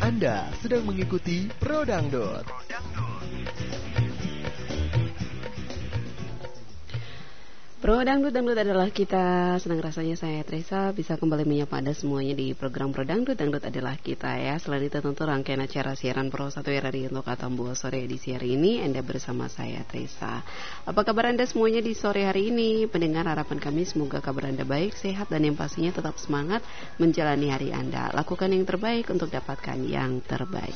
Anda sedang mengikuti Pro Dangdut. Pro Dangdut adalah kita. Senang rasanya saya Teresa bisa kembali menyapa Anda semuanya di program Pro Dangdut adalah kita ya. Selain itu tentu rangkaian acara siaran Pro 1 RRI untuk Atambua sore edisi hari ini Anda bersama saya Teresa. Apa kabar Anda semuanya di sore hari ini? Pendengar, harapan kami semoga kabar Anda baik, sehat dan yang pastinya tetap semangat menjalani hari Anda. Lakukan yang terbaik untuk dapatkan yang terbaik.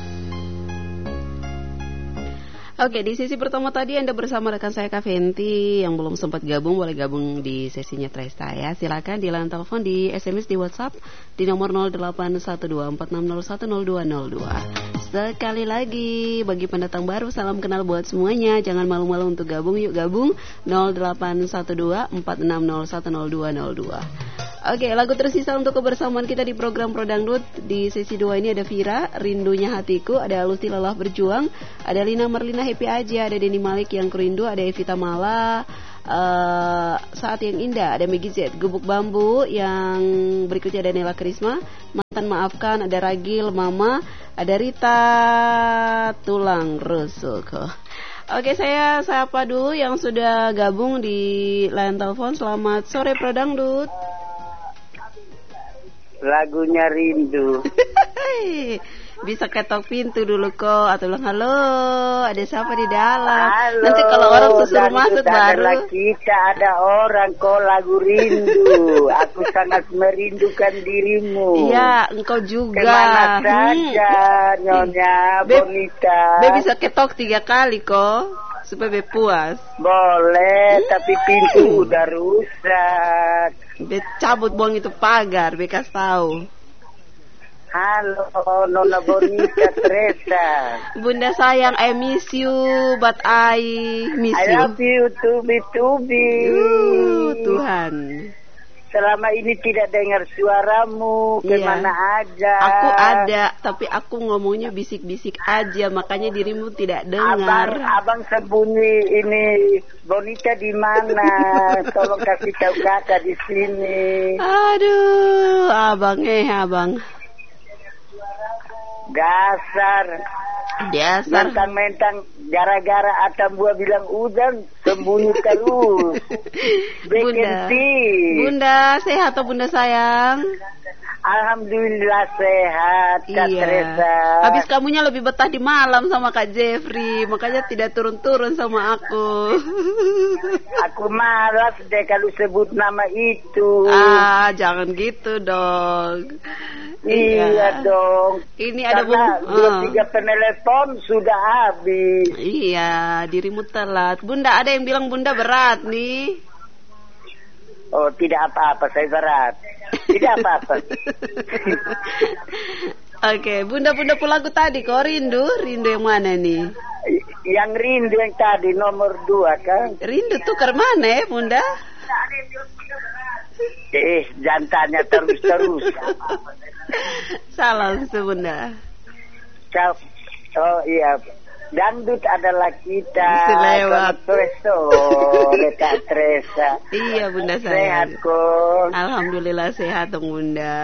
Oke, di sesi pertama tadi Anda bersama rekan saya Kak Fenti. Yang belum sempat gabung, boleh gabung di sesinya Tresta ya. Silakan di line telepon, di SMS, di WhatsApp di nomor 081246010202. Sekali lagi, bagi pendatang baru, salam kenal buat semuanya. Jangan malu-malu untuk gabung, yuk gabung 081246010202. Oke, lagu tersisa untuk kebersamaan kita di program Pro Dangdut. Di sesi 2 ini ada Vira, Rindunya Hatiku, ada Luti Lelah Berjuang, ada Lina Merlina Happy Aja, ada Denny Malik Yang Kurindu, ada Evita Mala, Saat Yang Indah, ada Meggy Z, Gubuk Bambu. Yang berikutnya ada Nela Krisma, Mantan Maafkan, ada Ragil, Mama, ada Rita Tulang Rusuk. Oke, saya sapa dulu yang sudah gabung di line telepon. Selamat sore Pro Dangdut. Lagunya Rindu. Bisa ketok pintu dulu kok, atau bilang halo, ada siapa di dalam. Halo, nanti kalau orang suruh masuk baru kita ada orang kok lagu Rindu. Aku sangat merindukan dirimu. Iya, engkau juga. Kemana saja Nyonya Bonita. Be bisa ketok 3 kali kok, supaya be puas. Boleh, tapi pintu udah rusak. Be cabut buang itu pagar, be kasih tahu. Halo Nona Bonita Teresa. Bunda sayang, I miss you, but I miss you. I love you to be. Tuhan. Selama ini tidak dengar suaramu, kemana aja? Aku ada, tapi aku ngomongnya bisik-bisik aja, makanya dirimu tidak dengar. Abang sembunyi ini, Bonita di mana? Tolong kasih tahu kakak di sini. Aduh, abang. Dasar. Mentang-mentang gara-gara Atambua bilang udah sembunyi terus. Bunda sehat atau Bunda sayang? Alhamdulillah sehat, Kak Teresa. Habis kamunya lebih betah di malam sama Kak Jeffrey, makanya tidak turun-turun sama aku. Aku malas deh kalau sebut nama itu. Jangan gitu dong. Iya dong. Ini ada 2-3 penelepon sudah habis. Iya, dirimu telat. Bunda, ada yang bilang Bunda berat nih. Oh, tidak apa-apa, saya berat. Tidak apa-apa. Oke, Bunda lagu tadi kok Rindu yang mana nih? Yang Rindu yang tadi nomor 2 kan? Rindu tukar mana ya Bunda? Jangan tanya terus. Salam Bunda. Oh iya, Dangdut adalah kita. Selewat. Kak Teresa. Iya Bunda sayang. Sehat kok. Alhamdulillah sehat dong Bunda.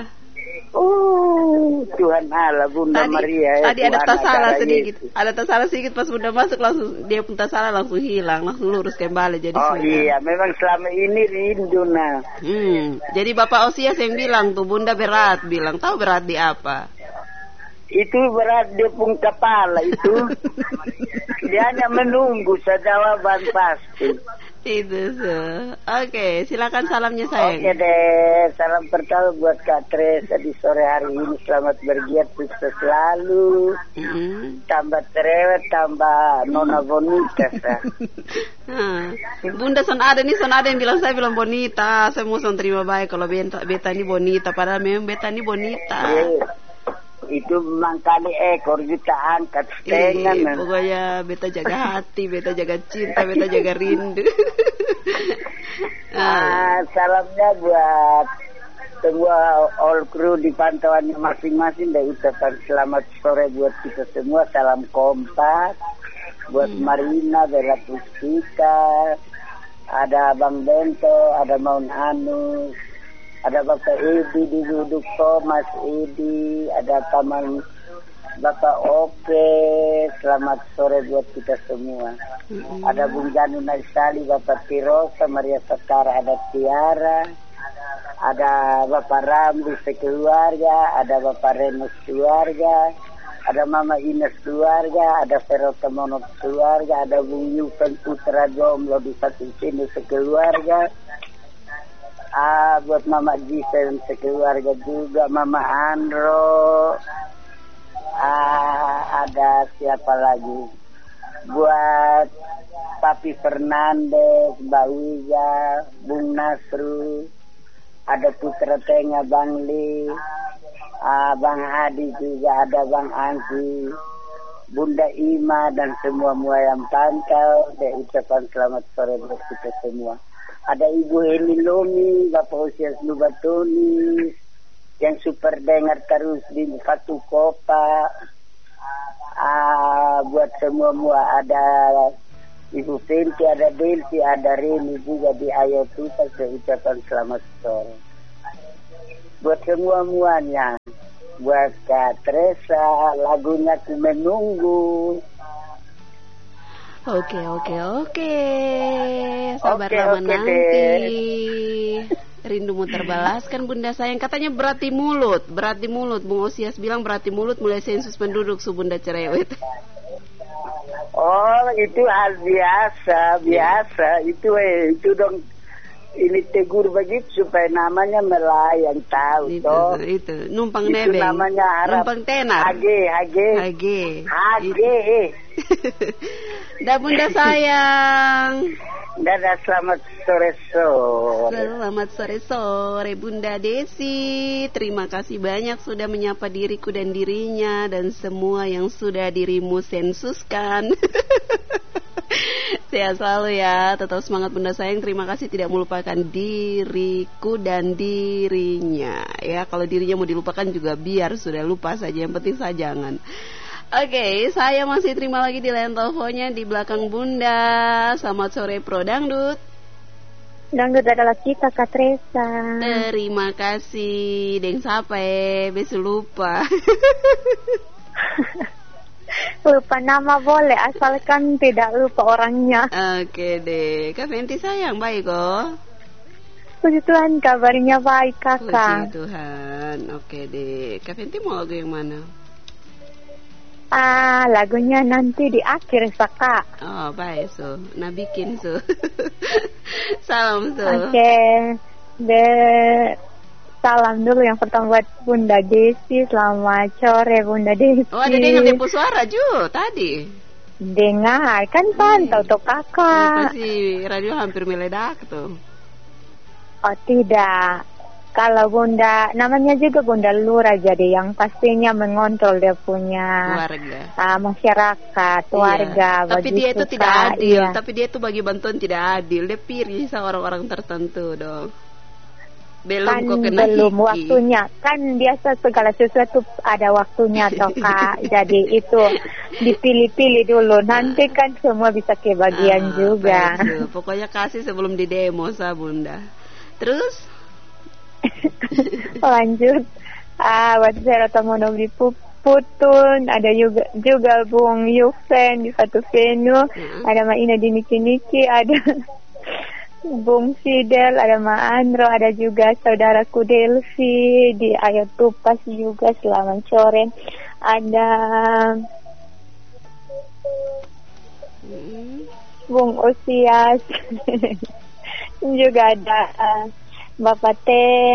Tuhan Allah, Bunda Maria. Tadi ada tasalah sedikit. Ada tasalah sedikit pas Bunda masuk, langsung dia pun tasalah langsung hilang, langsung lurus kembali jadi sudah. Iya, memang selama ini rindu nah. Jadi Bapak Osias yang bilang tuh Bunda berat, tahu berat di apa? Itu berat di pung kepala itu. Dia hanya menunggu jawaban pasti. Itu Oke, silakan salamnya sayang. Oke deh, salam pertama buat Kak Teresa di sore hari ini. Selamat bergiat sukses selalu. Tambah cerewet, tambah Nona Bonita. Bunda son ada yang bilang saya bilang Bonita. Saya mau terima baik kalau beta ini Bonita, padahal memang beta ini Bonita. Itu memang kali ekor kita angkat setengah. Pokoknya beta jaga hati, beta jaga cinta, beta jaga rindu. Salamnya buat semua all crew di pantauannya masing-masing. Dan ucapan selamat sore buat kita semua. Salam kompak buat Marina, Bella Pustika, ada Bang Bento, ada Maun Anus, ada Bapak Edi di Duduko, Mas Edi, ada Paman Bapak Oke, selamat sore buat kita semua. Ada Bung Janu Naisali, Bapak Pirosa, Maria Sekara, ada Tiara, ada Bapak Ramli sekeluarga, ada Bapak Renus keluarga, ada Mama Ines keluarga, ada Vero Temonok keluarga, ada Bung Yupen Putra Jomblo di satu sini sekeluarga. Buat Mama Gisel sekeluarga juga, Mama Andro, ada siapa lagi? Buat Papi Fernandez, Mbak Wiza, Bung Nasru, ada Putra Tengah Bang Li, Bang Hadi juga, ada Bang Angki, Bunda Ima dan semua yang pantau. Saya ucapkan selamat sore buat kita semua. Ada Ibu Heni Lomi, Bapak Usias Lubatunis, yang super dengar terus di Fatu Kopa. Buat semua ada Ibu Fenty, ada Delsi, ada Reni juga di Ayotuta. Saya ucapkan selamat sore. Buat semuanya, buat Kak Teresa, lagunya Ku Menunggu. Oke. Sabarlah menanti. Rindumu terbalaskan Bunda sayang. Katanya berarti mulut. Bung Osias bilang berarti mulut mulai sensus penduduk su Bunda cerewet. Oh, itu hal biasa. Itu dong. Ini tegur begitu supaya namanya melayang tahu itu numpang nebeng. Itu namanya Arab. Numpang tenar. Hage. Dah Bunda sayang. Dadah, selamat sore. Selamat sore Bunda Desi. Terima kasih banyak sudah menyapa diriku dan dirinya dan semua yang sudah dirimu sensuskan. Sehat selalu ya, tetap semangat Bunda sayang. Terima kasih tidak melupakan diriku dan dirinya. Ya, kalau dirinya mau dilupakan juga biar sudah lupa saja. Yang penting saya jangan. Oke, saya masih terima lagi di line teleponnya di belakang Bunda. Selamat sore Pro Dangdut. Dangdut adalah kita Kak Teresa. Terima kasih. Deng sampai besok lupa. Lupa nama boleh asalkan tidak lupa orangnya. Oke deh. Kak Fenty sayang baik kok. Puji Tuhan kabarnya baik kakak. Puji Tuhan. Oke deh. Kak Fenty mau lagu yang mana? Lagunya nanti di akhir kakak. Oh baik so. Nah bikin so. Salam so. Oke. Salam dulu yang pertama buat Bunda Desi. Selamat sore Bunda Desi. Oh ada dengar tempo suara Ju tadi. Dengar kan pantau tuh kakak. Pasti radio hampir meledak tuh. Oh tidak. Kalau Bunda namanya juga Bunda Lura, jadi yang pastinya mengontrol dia punya warga, masyarakat, warga. Iya. Tapi dia itu tidak adil. Iya. Tapi dia itu bagi bantuan tidak adil. Dia pilih sama orang-orang tertentu dong. Belum waktunya. Kan biasa segala sesuatu ada waktunya toh Kak. Jadi itu dipilih-pilih dulu. Nanti kan semua bisa kebagian juga. Betul. Pokoknya kasih sebelum di demo sa Bunda. Terus lanjut. Buat saya Rotomono di Putun, ada juga Bung Yufen di Fatu Venu, ada Ma Ina di Niki, ada Bung Fidel, ada Ma Andro, ada juga saudaraku Delvi di Ayo Tupas juga, selamat sore. Ada Bung Osias juga ada Bapak T